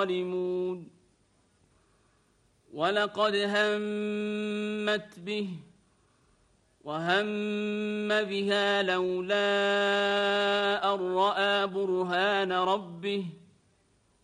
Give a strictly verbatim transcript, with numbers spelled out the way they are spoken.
الظالمون ولقد همت به وهم بها لولا أن رأى برهان ربه